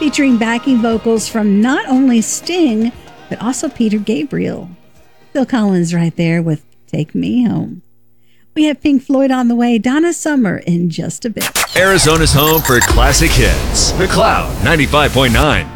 featuring backing vocals from not only Sting, but also Peter Gabriel. Phil Collins right there with Take Me Home. We have Pink Floyd on the way, Donna Summer in just a bit. Arizona's home for classic hits. The Cloud 95.9.